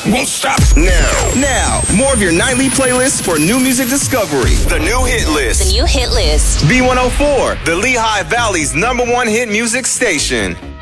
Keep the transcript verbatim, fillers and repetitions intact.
won't stop now. Now, more of your nightly playlist for new music discovery. The new hit list. The new hit list. B one oh four, the Lehigh Valley's number one hit music station.